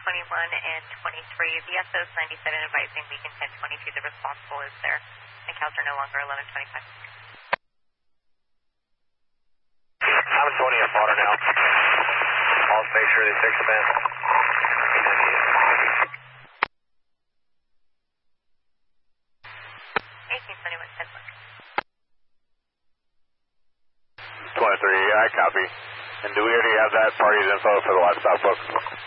and 23. VSO is 97 advising Beacon 1022. The responsible is there. And counts are no longer 1125. I'm 20 at water now. I'll make sure they fix the bend. 1821, 10 foot. 23, I copy. And do we already have that party's info for the livestock book?